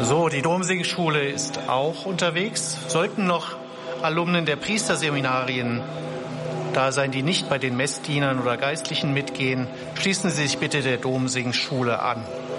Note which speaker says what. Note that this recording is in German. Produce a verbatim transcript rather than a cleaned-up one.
Speaker 1: So, die Domsingschule ist auch unterwegs. Sollten noch Alumnen der Priesterseminarien da sein, die nicht bei den Messdienern oder Geistlichen mitgehen, schließen Sie sich bitte der Domsingschule an.